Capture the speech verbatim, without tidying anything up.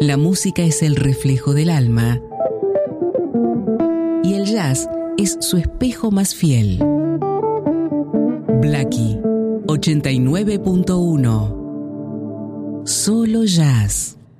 La música es el reflejo del alma y el jazz es su espejo más fiel. Blackie ochenta y nueve punto uno. Solo jazz.